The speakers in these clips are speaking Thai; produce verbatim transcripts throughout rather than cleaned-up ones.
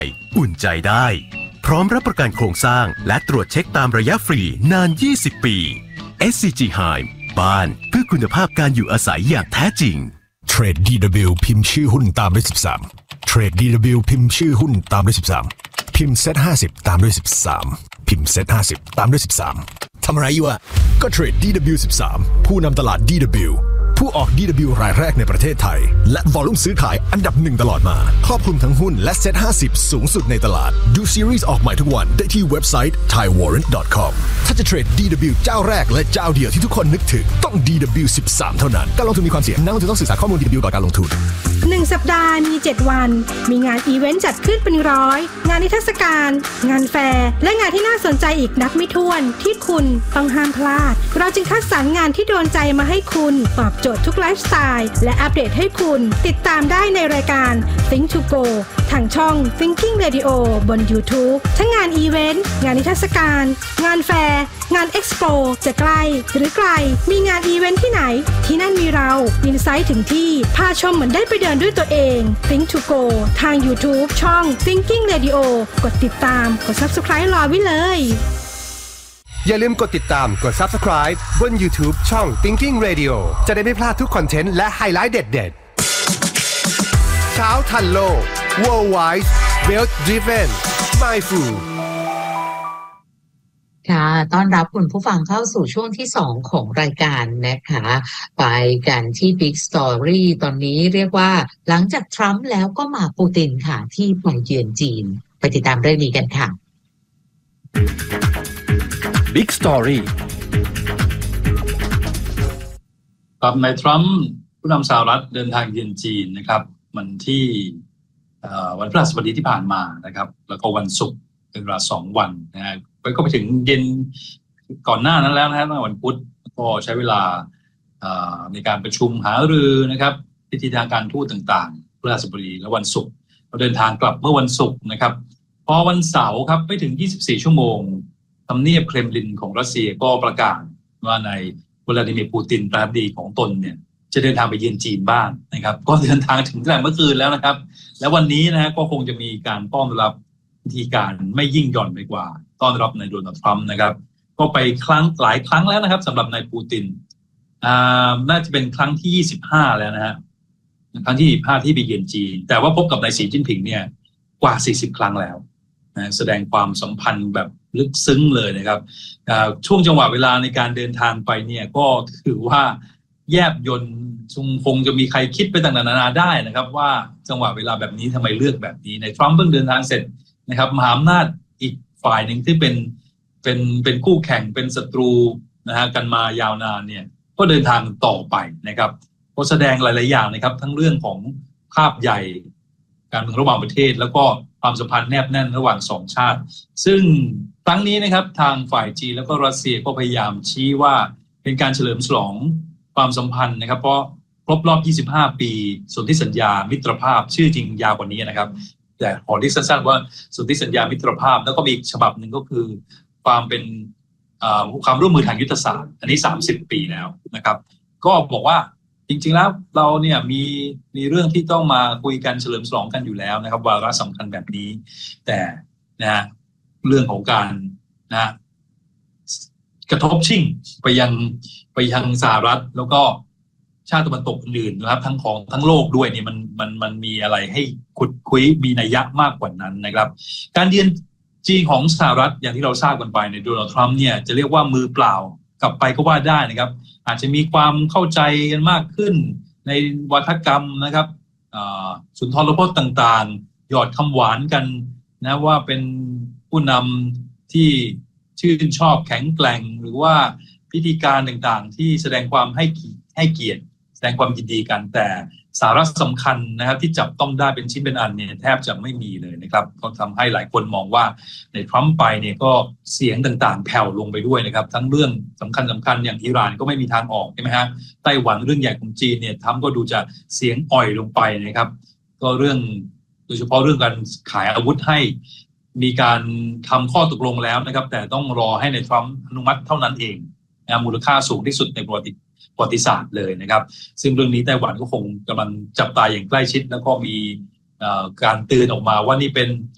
อุ่นใจได้พร้อมรับประกันโครงสร้างและตรวจเช็คตามระยะฟรีนานยี่สิบปี เอส ซี จี Heim บ้านเพื่อคุณภาพการอยู่อาศัยอย่างแท้จริงเทรด ดี ดับเบิลยู พิมพ์ชื่อหุ้นตามด้วยสิบสามเทรด ดี ดับเบิลยู พิมพ์ชื่อหุ้นตามด้วยสิบสามพิมพ์เซตห้าสิบตามด้วยสิบสามพิมพ์เซตห้าสิบตามด้วยสิบสามทำอะไรอยู่อะก็เทรด ดี ดับเบิลยู สิบสามผู้นำตลาด ดี ดับเบิลยู ผู้ออก ดี ดับเบิลยู รายแรกในประเทศไทยและวอลลุ่มซื้อขายอันดับหนึ่งตลอดมาครอบคลุมทั้งหุ้นและเซ็ตห้าสิบสูงสุดในตลาดดูซีรีส์ออกใหม่ทุกวันได้ที่เว็บไซต์ ไทย วอร์เรนต์ ดอท คอม ถ้าจะเทรด ดี ดับเบิลยู เจ้าแรกและเจ้าเดียวที่ทุกคนนึกถึงต้อง ดี ดับเบิลยู สิบสามเท่านั้นการลงทุนมีความเสี่ยงนักลงทุนต้องศึกษาข้อมูล ดี ดับเบิลยู ก่อนการลงทุนหนึ่งสัปดาห์มีเจ็ดวันมีงานอีเวนต์จัดขึ้นเป็นร้อยงานนิทรรศการงานแฟร์และงานที่น่าสนใจอีกนับไม่ถ้วนที่คุณต้องห้ามพลาดเราจึงคัดสรรงานที่โดนใจมาให้คุณตอบโจทย์ทุกไลฟ์สไตล์และอัปเดตให้คุณติดตามได้ในรายการ Think to Go ทางช่อง Thinking Radio บน YouTube ทั้งงานอีเวนต์งานนิทรรศการงานแฟร์งานเอ็กซ์โปจะใกล้หรือไกลมีงานอีเวนต์ที่ไหนที่นั่นมีเราอินไซต์ถึงที่พาชมเหมือนได้ไปเดินด้วยตัวเอง Think to Go ทาง YouTube ช่อง Thinking Radio กดติดตามกด Subscribe รอไว้เลยอย่าลืมกดติดตามกด Subscribe บน YouTube ช่อง Thinking Radio จะได้ไม่พลาดทุกคอนเทนต์และไฮไลท์เด็ดๆเช้าทันโลก Worldwide Wealth Driven Mindful ค่ะต้อนรับคุณผู้ฟังเข้าสู่ช่วงที่สองของรายการนะคะไปกันที่ Big Story ตอนนี้เรียกว่าหลังจากทรัมป์แล้วก็มาปูตินค่ะที่ไปเยือนจีนไปติดตามเรื่องนี้กันค่ะ Big Story ครับนายทรัมป์ผู้นำสหรัฐเดินทางเยือนจีนนะครับวันที่วันพฤหัสบดีที่ผ่านมานะครับแล้วก็วันศุกร์เป็นเวลาสองวันนะฮะก็ไปถึงเย็นก่อนหน้านั้นแล้วนะครับวันพุธก็ใช้เวลาในการประชุมหารือนะครับพิธีทางการทูตต่างๆพฤหัสบดีและวันศุกร์เราเดินทางกลับเมื่อวันศุกร์นะครับพอวันเสาร์ครับไม่ถึงยี่สิบสี่ชั่วโมงทำเนียบเครมลินของรัสเซียก็ประกาศว่าในวลาดิเมียร์ปูตินประธานาธิบดีของตนเนี่ยจะเดินทางไปเยือนจีนบ้างนะครับก็เดินทางถึงตั้งแต่เมื่อคืนแล้วนะครับและวันนี้นะฮะก็คงจะมีการต้อนรับวิธีการไม่ยิ่งหย่อนไปกว่าต้อนรับนายโดนัลด์ทรัมป์นะครับก็ไปครั้งหลายครั้งแล้วนะครับสำหรับนายปูตินอ่าน่าจะเป็นครั้งที่ยี่สิบห้าแล้วนะฮะครั้งที่ยี่สิบห้าที่ไปเยือนจีนแต่ว่าพบกับนายสีจิ้นผิงเนี่ยกว่าสี่สิบครั้งแล้วนะแสดงความสัมพันธ์แบบลึกซึ้งเลยนะครับช่วงจังหวะเวลาในการเดินทางไปเนี่ยก็ถือว่าแยบยลคงจะมีใครคิดไปต่างๆนานาได้นะครับว่าจังหวะเวลาแบบนี้ทำไมเลือกแบบนี้ในทรัมป์เพิ่งเดินทางเสร็จนะครับมหาอำนาจอีกฝ่ายหนึ่งที่เป็นเป็นเป็นคู่แข่งเป็นศัตรูนะฮะกันมายาวนานเนี่ยก็เดินทางต่อไปนะครับก็แสดงหลายๆอย่างนะครับทั้งเรื่องของภาพใหญ่การเมืองระหว่างประเทศแล้วก็ความสัมพันธ์แนบแน่นระหว่างสองชาติซึ่งครั้งนี้นะครับทางฝ่ายจีนแล้วก็รัสเซียก็พยายามชี้ว่าเป็นการเฉลิมฉลองความสัมพันธ์นะครับเพราะครบรอบยี่สิบห้าปีสนธิสัญญามิตรภาพชื่อจริงยาวกว่านี้นะครับแต่ขอเรียกสั้นๆว่าสนธิสัญญามิตรภาพแล้วก็มีอีกฉบับหนึ่งก็คือความเป็นความร่วมมือทางยุทธศาสตร์อันนี้สามสิบปีแล้วนะครับก็บอกว่าจริงๆแล้วเราเนี่ยมีมีเรื่องที่ต้องมาคุยกันเฉลิมฉลองกันอยู่แล้วนะครับวาระสำคัญแบบนี้แต่นะเรื่องของการนะกระทบชิ่งไปยังไปยังสหรัฐแล้วก็ชาติตะวันตกอื่นนะครับทั้งของทั้งโลกด้วยนี่มันมันมันมีอะไรให้ขุดคุยมีนัยยะมากกว่านั้นนะครับการเยือนจีนของสหรัฐอย่างที่เราทราบกันไปในโดนัลด์ทรัมป์เนี่ยจะเรียกว่ามือเปล่ากลับไปก็ว่าได้นะครับอาจจะมีความเข้าใจกันมากขึ้นในวาทกรรมนะครับสุนทรพจน์ต่างๆหยอดคำหวานกันนะว่าเป็นผู้นำที่ชื่นชอบแข็งแกร่งหรือว่าพิธีการต่างๆที่แสดงความให้ให้เกียรติแสดงความยินดีกันแต่สาระสำคัญนะครับที่จับต้องได้เป็นชิ้นเป็นอันเนี่ยแทบจะไม่มีเลยนะครับก็ทำให้หลายคนมองว่าในทรัมป์ไปเนี่ยก็เสียงต่างๆแผ่วลงไปด้วยนะครับทั้งเรื่องสำคัญสำคัญอย่างอิหร่านก็ไม่มีทางออกใช่ไหมฮะไต้หวันเรื่องใหญ่ของจีนเนี่ยทรัมป์ก็ดูจะเสียงอ่อยลงไปนะครับก็เรื่องโดยเฉพาะเรื่องการขายอาวุธให้มีการทำข้อตกลงแล้วนะครับแต่ต้องรอให้ในทรัมป์อนุมัติเท่านั้นเองนะมูลค่าสูงที่สุดในประวัติประวัติศาสตร์เลยนะครับซึ่งเรื่องนี้ไต้หวันก็คงกำลังจับตาอย่างใกล้ชิดแล้วก็มีการเตือนออกมาว่านี่เป็น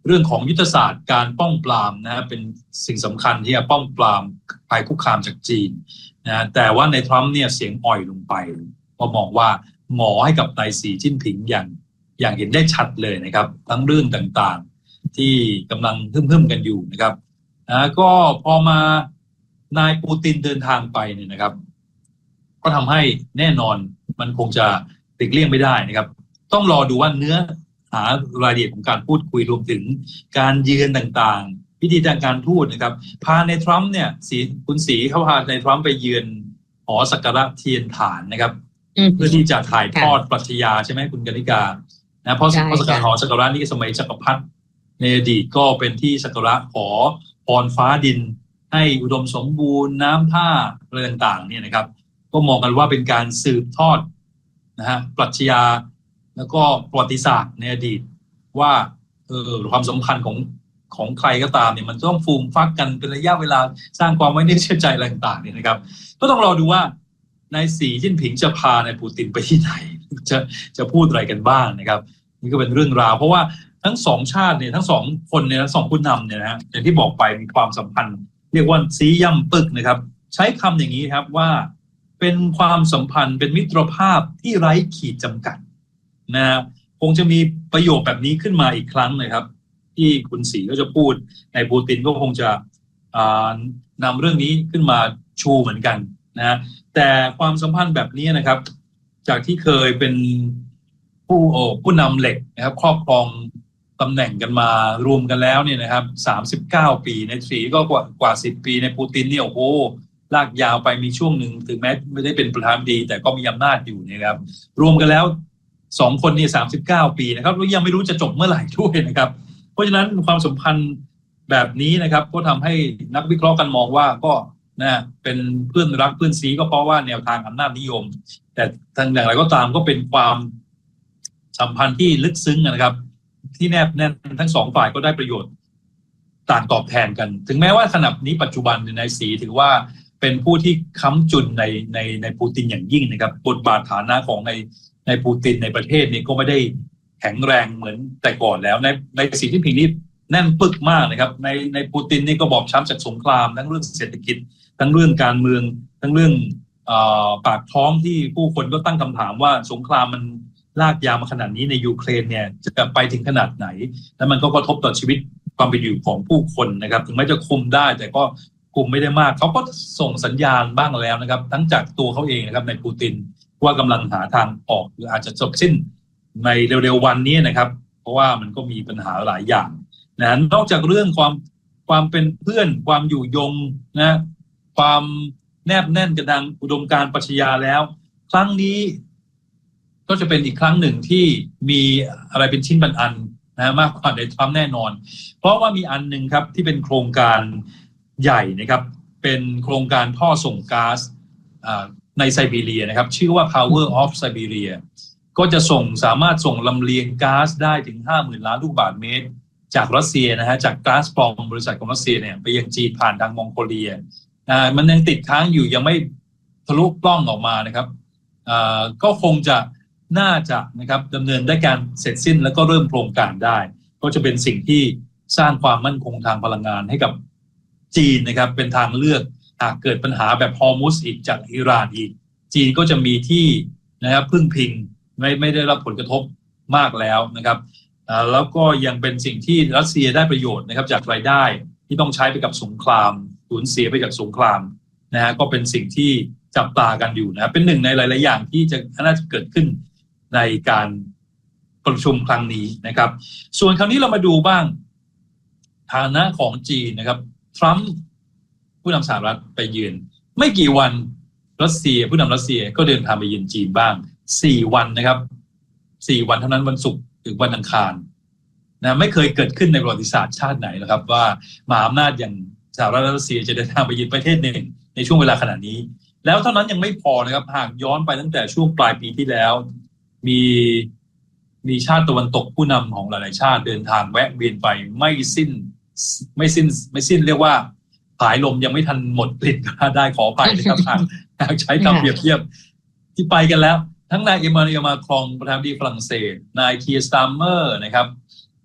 เรื่องของยุทธศาสตร์การป้องปรามนะฮะเป็นสิ่งสำคัญที่จะป้องปรามภัยคุกคามจากจีนนะแต่ว่าในทรัมป์เนี่ยเสียงอ่อยลงไปก็มองว่าหงอให้กับนายสีจิ้นผิงอย่างอย่างเห็นได้ชัดเลยนะครับทั้งเรื่องต่างๆที่กำลังฮึ่มๆกันอยู่นะครับนะก็พอมานายปูตินเดินทางไปเนี่ยนะครับก็ทำให้แน่นอนมันคงจะหลีกเลี่ยงไม่ได้นะครับต้องรอดูว่าเนื้อหารายละเอียดของการพูดคุยรวมถึงการเยือนต่างๆวิธีทางการทูตนะครับพาในทรัมป์เนี่ยสีคุณสีเขาพาในทรัมป์ไปเยือนหอสักการะเทียนฐานนะครับเพื่อที่จะถ่ายทอดปรัชญาใช่ไหมคุณกนิกานะเพราะเพราะสักการหอสักการะนี่สมัยจักรพรรดิในอดีตก็เป็นที่สักการะขอพรฟ้าดินให้อุดมสมบูรณ์น้ำท่าอะไรต่างๆเนี่ยนะครับก็มองกันว่าเป็นการสืบทอดนะฮะปรัชญาแล้วก็ประวัติศาสตร์ในอดีตว่าเออความสัมพันธ์ของของใครก็ตามเนี่ยมันต้องฟูมฟักกันเป็นระยะเวลาสร้างความไว้เนื้อเชื่อใจอะไรต่างๆเนี่ยนะครับก็ต้องรอดูว่านายสีจิ้นผิงจะพานายปูตินไปที่ไหนจะจะพูดอะไรกันบ้างนะครับนี่ก็เป็นเรื่องราวเพราะว่าทั้งสองชาติเนี่ยทั้งสองคนเนี่ยทั้งสองผู้นำเนี่ยนะฮะอย่างที่บอกไปมีความสัมพันธ์เรียกว่าซีย่ำปึกนะครับใช้คำอย่างนี้ครับว่าเป็นความสัมพันธ์เป็นมิตรภาพที่ไร้ขีดจำกัดนะคงจะมีประโยคแบบนี้ขึ้นมาอีกครั้งนะครับที่คุณศรีก็จะพูดในปูตินก็คงจะนำเรื่องนี้ขึ้นมาชูเหมือนกันนะแต่ความสัมพันธ์แบบนี้นะครับจากที่เคยเป็นผู้ผู้นำเหล็กนะครับครอบครองตำแหน่งกันมารวมกันแล้วเนี่ยนะครับสามสิบเก้าปีในศรีก็กว่ากว่าสิบปีในปูตินเนี่ยโอ้โหลากยาวไปมีช่วงหนึ่งถึงแม้ไม่ได้เป็นประธานาธิบดีแต่ก็มีอำนาจอยู่นะครับรวมกันแล้วสองคนนี่สามสิบเก้าปีนะครับแล้วยังไม่รู้จะจบเมื่อไหร่ด้วยนะครับเพราะฉะนั้นความสัมพันธ์แบบนี้นะครับก็ทำให้นักวิเคราะห์กันมองว่าก็นะเป็นเพื่อนรักเพื่อนซีก็เพราะว่าแนวทางอำนาจนิยมแต่ทั้งอย่างไรก็ตามก็เป็นความสัมพันธ์ที่ลึกซึ้งนะครับที่แนบแน่นทั้งสองฝ่ายก็ได้ประโยชน์ต่างตอบแทนกันถึงแม้ว่าขณะนี้ปัจจุบันนายสีถือว่าเป็นผู้ที่ค้ำจุนในในในปูตินอย่างยิ่งนะครับบทบาทฐานะของในในปูตินในประเทศนี้ก็ไม่ได้แข็งแรงเหมือนแต่ก่อนแล้วในในสีจิ้นผิงนี่แน่นปึกมากนะครับในในปูตินนี่ก็บอบช้ำจากสงครามทั้งเรื่องเศรษฐกิจทั้งเรื่องการเมืองทั้งเรื่องอ่าปากท้องที่ผู้คนก็ตั้งคำถามว่าสงครามมันลากยาวมาขนาดนี้ในยูเครนเนี่ยจะไปถึงขนาดไหนแล้วมันก็กระทบต่อชีวิตความเป็นอยู่ของผู้คนนะครับถึงแม้จะคุมได้แต่ก็คุมไม่ได้มากเขาก็ส่งสัญญาณบ้างแล้วนะครับทั้งจากตัวเขาเองนะครับในปูตินว่ากำลังหาทางออกหรืออาจจะจบสิ้นในเร็วๆวันนี้นะครับเพราะว่ามันก็มีปัญหาหลายอย่างนะนอกจากเรื่องความความเป็นเพื่อนความอยู่ยงนะความแนบแน่นกันทางอุดมการณ์ปรัชญาแล้วครั้งนี้ก็จะเป็นอีกครั้งหนึ่งที่มีอะไรเป็นชิ้นเป็นอันนะมากกว่าในทรัมป์แน่นอนเพราะว่ามีอันหนึ่งครับที่เป็นโครงการใหญ่นะครับเป็นโครงการท่อส่งก๊าซในไซบีเรียนะครับชื่อว่า Power of Siberia ก็จะส่งสามารถส่งลำเลียงก๊าซได้ถึง ห้าหมื่น ล้านลูกบาศก์เมตรจากรัสเซียนะฮะจากก๊าซปรอมบริษัทของรัสเซียเนี่ยไปยังจีนผ่านทางมองโกเลียอ่ามันยังติดค้างอยู่ยังไม่ทะลุปล้องออกมานะครับอ่าก็คงจะน่าจะนะครับดำเนินได้การเสร็จสิ้นแล้วก็เริ่มโครงการได้ก็จะเป็นสิ่งที่สร้างความมั่นคงทางพลังงานให้กับจีนนะครับเป็นทางเลือกหากเกิดปัญหาแบบฮอร์มุซอีกจากอิหร่านอีกจีนก็จะมีที่นะครับพึ่งพิงไม่ไม่ได้รับผลกระทบมากแล้วนะครับแล้วก็ยังเป็นสิ่งที่รัสเซียได้ประโยชน์นะครับจากรายได้ที่ต้องใช้ไปกับสงครามสูญเสียไปจากสงครามนะฮะก็เป็นสิ่งที่จับตากันอยู่นะเป็นหนึ่งในหลายๆอย่างที่จะน่าจะเกิดขึ้นในการประชุมครั้งนี้นะครับส่วนคราวนี้เรามาดูบ้างฐานะของจีนนะครับทรัมป์ผู้นำสหรัฐไปเยือนไม่กี่วันรัสเซียผู้นำรัสเซียก็เดินทางไปเยือนจีนบ้างสี่วันนะครับสี่วันเท่านั้นวันศุกร์ถึงวันอังคารนะไม่เคยเกิดขึ้นในประวัติศาสตร์ชาติไหนหรอกครับว่ามหาอำนาจอย่างสหรัฐและรัสเซียจะเดินทางไปเยือนประเทศหนึ่งในช่วงเวลาขนาดนี้แล้วเท่านั้นยังไม่พอนะครับหากย้อนไปตั้งแต่ช่วงปลายปีที่แล้วมีมีชาติตะวันตกผู้นำของหลายๆชาติเดินทางแวะเวียนไปไม่สิ้นไม่สิ้นไม่สิ้นเรียกว่าผายลมยังไม่ทันหมดกลิ่นก็ได้ขอไปนะครับหากใช้คำเปรียบเทียบที่ไปกันแล้วทั้งนายเอมานูเอล มาครองประธานาธิบดีฝรั่งเศสนายคีร์ สตาร์เมอร์นะครับ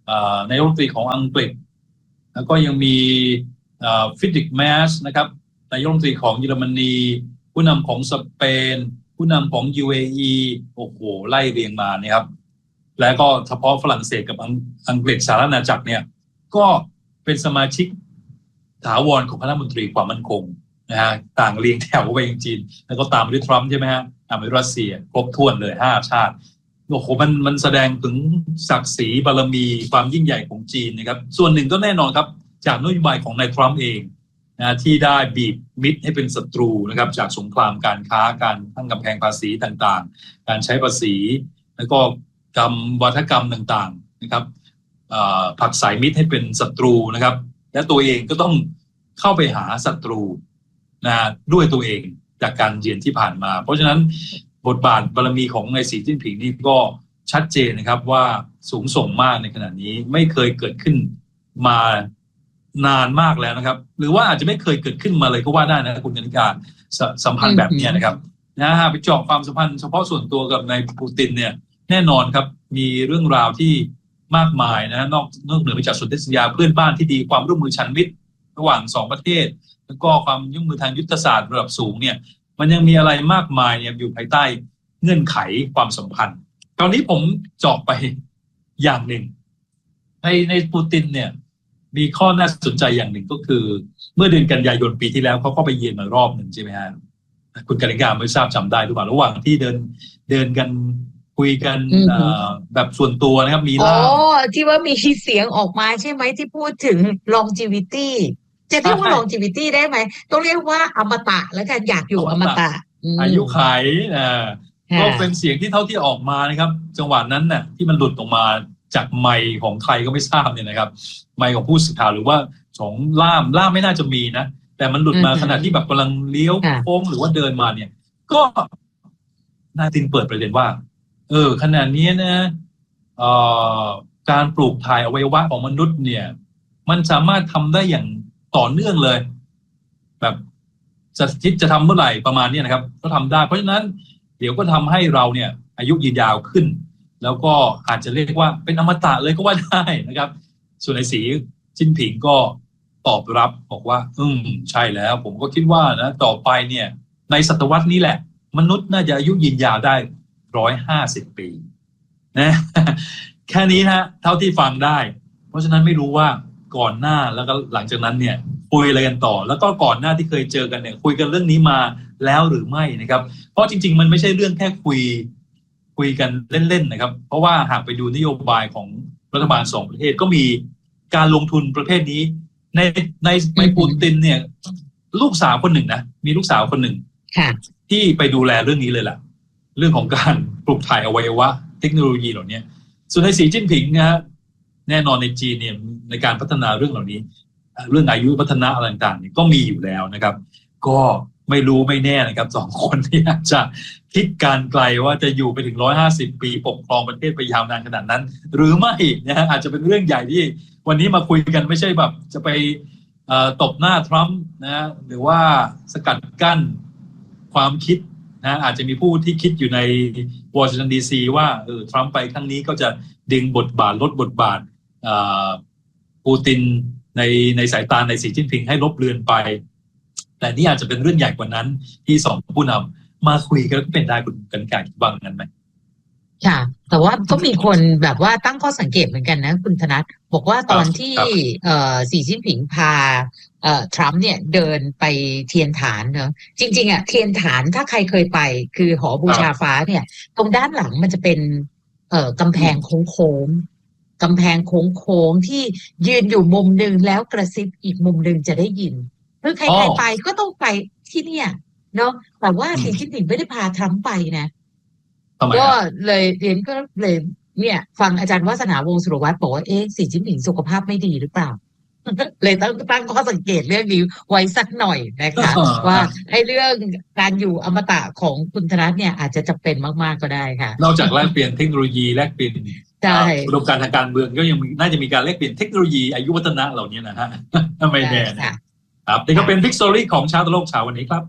นายกรัฐมนตรีของอังกฤษแล้วก็ยังมีฟิลิปแมสนะครับนายกรัฐมนตรีของเยอรมนีผู้นำของสเปนผู้นำของ ยู เอ อี โอ้โหไล่เรียงมาเนี่ยครับแล้วก็เฉพาะฝรั่งเศสกับอังกฤษสหรัฐอาณาจักรเนี่ยก็เป็นสมาชิกถาวรของคณะมนตรีความมั่นคงนะฮะต่างเรียงแถวไปยังจีนแล้วก็ตามด้วยทรัมป์ใช่ไหมฮะตามด้วยรัสเซียครบถ้วนเลยห้าชาติโอ้โหมันมันแสดงถึงศักดิ์ศรีบารมีความยิ่งใหญ่ของจีนนะครับส่วนหนึ่งก็แน่นอนครับจากนโยบายของนายทรัมป์เองนะที่ได้บีบมิตรให้เป็นศัตรูนะครับจากสงครามการค้าการตั้งกำแพงภาษีต่างๆการใช้ภาษีแล้วก็กรรมวัฒกรรมต่างๆนะครับผลักสายมิตรให้เป็นศัตรูนะครับและตัวเองก็ต้องเข้าไปหาศัตรูนะด้วยตัวเองจากการเยือนที่ผ่านมาเพราะฉะนั้นบทบาทบารมีของนายสีจิ้นผิงนี่ก็ชัดเจนนะครับว่าสูงส่งมากในขณะนี้ไม่เคยเกิดขึ้นมานานมากแล้วนะครับหรือว่าอาจจะไม่เคยเกิดขึ้นมาเลยก็ว่าได้นะคุณกนิกาสัมพันธ์แบบนี้นะครับนะฮะไปเจาะความสัมพันธ์เฉพาะส่วนตัวกับนายปูตินเนี่ยแน่นอนครับมีเรื่องราวที่มากมายนะนอกนอกเหนือไปจากสนธิสัญญาเพื่อนบ้านที่ดีความร่วมมือชันมิตรระหว่างสองประเทศแล้วก็ความร่วมมือทางยุทธศาสตร์ระดับสูงเนี่ยมันยังมีอะไรมากมายเนี่ยอยู่ภายใต้เงื่อนไขความสัมพันธ์ตอนนี้ผมเจาะไปอย่างหนึ่งในในปูตินเนี่ยมีข้อน่าสนใจอย่างหนึ่งก็คือเมื่อเดือนกันยายนปีที่แล้วเขาก็ไปเยือนมารอบหนึ่งใช่ไหมฮะคุณกนิกาไม่ทราบจำได้หรือเปล่าระหว่างที่เดินเดินกันคุยกันแบบส่วนตัวนะครับมีล่ามอ๋อที่ว่ามีเสียงออกมาใช่ไหมที่พูดถึง longevity จะเรียกว่า longevity ได้ไหมต้องเรียกว่าอมตะแล้วกันอยากอยู่อมตะอายุขัยอ่าก็เป็นเสียงที่เท่าที่ออกมานะครับจังหวะนั้นน่ะที่มันหลุดออกมาจากไมค์ของใครก็ไม่ทราบเนี่ยนะครับไมค์ของผู้สื่อข่าวหรือว่าของล่ามล่ามไม่น่าจะมีนะแต่มันหลุดมาขณะที่แบบกำลังเลี้ยวโค้งหรือว่าเดินมาเนี่ยก็นายตินเปิดประเด็นว่าเออขณะนี้นะเอ่อการปลูกถ่ายอวัยวะของมนุษย์เนี่ยมันสามารถทำได้อย่างต่อเนื่องเลยแบบจะคิดจะทำเมื่อไหร่ประมาณนี้นะครับก็ทำได้เพราะฉะนั้นเดี๋ยวก็ทำให้เราเนี่ยอายุยืนยาวขึ้นแล้วก็อาจจะเรียกว่าเป็นอมตะเลยก็ว่าได้นะครับส่วนไอ้สีจิ้นผิงก็ตอบรับบอกว่าอืมใช่แล้วผมก็คิดว่านะต่อไปเนี่ยในศตวรรษนี้แหละมนุษย์น่าจะอายุยืนยาวได้ร้อยห้าสิบปีนะแค่นี้นะเท่าที่ฟังได้เพราะฉะนั้นไม่รู้ว่าก่อนหน้าแล้วก็หลังจากนั้นเนี่ยคุยอะไรกันต่อแล้วก็ก่อนหน้าที่เคยเจอกันเนี่ยคุยกันเรื่องนี้มาแล้วหรือไม่นะครับเพราะจริงๆมันไม่ใช่เรื่องแค่คุยคุยกันเล่นๆนะครับเพราะว่าหากไปดูนโยบายของรัฐบาลสองประเทศก็มีการลงทุนประเภทนี้ในในในปูตินเนี่ยลูกสาวคนหนึ่งนะมีลูกสาวคนหนึ่งที่ไปดูแลเรื่องนี้เลยล่ะเรื่องของการปลูกถ่ายอวัยวะเทคโนโลยีเหล่านี้ส่วนในสีจิ้นผิงนะฮะแน่นอนในจีนเนี่ยในการพัฒนาเรื่องเหล่านี้เรื่องอายุพัฒนาอะไรต่างๆเนี่ยก็มีอยู่แล้วนะครับก็ไม่รู้ไม่แน่นะครับสองคนที่อาจจะคิดการไกลว่าจะอยู่ไปถึงหนึ่งร้อยห้าสิบปีปกครองประเทศไปยาวนานขนาดนั้นหรือไม่นะฮะอาจจะเป็นเรื่องใหญ่ที่วันนี้มาคุยกันไม่ใช่แบบจะไปตบหน้าทรัมป์นะหรือว่าสกัดกั้นความคิดนะอาจจะมีผู้ที่คิดอยู่ในวอชิงตันดีซีว่าเออทรัมป์ไปครั้งนี้ก็จะดึงบทบาทลดบทบาทปูตินในในสายตาในสีจิ้นผิงให้ลบเลือนไปแต่นี่อาจจะเป็นเรื่องใหญ่กว่านั้นที่สองผู้นำมาคุยกันก็เป็นได้คุณกันการคิดว่างั้นไหมค่ะแต่ว่าก็มีคนแบบว่าตั้งข้อสังเกตเหมือนกันนะคุณธนัทบอกว่าตอนที่เอ่อสีจิ้นผิงพาเอ่อทรัมป์เนี่ยเดินไปเทียนฐานเนอะจริงๆอ่ะเทียนฐานถ้าใครเคยไปคือหอบูชาฟ้าเนี่ยตรงด้านหลังมันจะเป็นเอ่อกำแพงโค้งๆกำแพงโค้งๆที่ยืนอยู่มุมนึงแล้วกระซิบอีกมุมนึงจะได้ยินหรือใครๆไปก็ต้องไปที่เนี่ยเนาะแต่ว่าสีจิ้นผิงไม่ได้พาทรัมป์ไปนะก็เลยเรียนก็เลยเนี่ยฟังอาจารย์วาสนาวงศ์สุรวัตรบอกว่าเอ๊ะสีจิ้นผิงสุขภาพไม่ดีหรือเปล่าเลยต้องตั้งข้อสังเกตเรื่องนี้ไว้สักหน่อยนะคะว่าไอ้เรื่องการอยู่อมตะของคุณธนัทเนี่ยอาจจะจำเป็นมากๆก็ได้ค่ะนอกจากแลกเปลี่ยนเทคโนโลยีแลกเปลี่ยนอุดมการณ์ทางการเมืองก็ยังน่าจะมีการแลกเปลี่ยนเทคโนโลยีอายุวัฒนะเหล่านี้นะฮะไม่แน่ครับนี่ก็เป็น Big Story ของชาวตลกเช้าวันนี้ครับ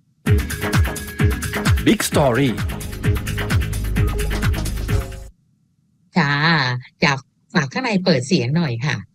Big Story ค่ะจากฝากข้างในเปิดเสียงหน่อยค่ะ